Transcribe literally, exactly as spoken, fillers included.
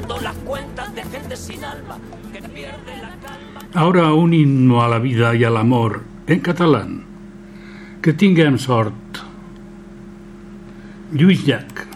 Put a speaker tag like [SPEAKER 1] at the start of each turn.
[SPEAKER 1] pagando las cuentas de gente sin alma que pierde la calma.
[SPEAKER 2] Ahora un himno a la vida y al amor en catalán. Que tinguem sort. Lluís Llach.